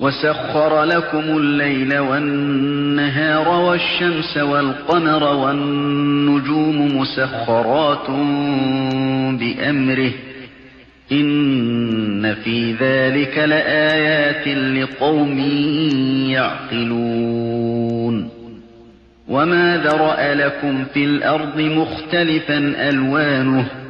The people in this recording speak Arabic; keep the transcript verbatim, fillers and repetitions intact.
وَسَخَّرَ لَكُمُ اللَّيْلَ وَالنَّهَارَ وَالشَّمْسَ وَالْقَمَرَ وَالنُّجُومُ مُسَخَّرَاتٌ بِأَمْرِهِ إِنَّ فِي ذَلِكَ لَآيَاتٍ لِقَوْمٍ يَعْقِلُونَ وَمَا ذَرَأَ لَكُمْ فِي الْأَرْضِ مُخْتَلِفًا أَلْوَانُهُ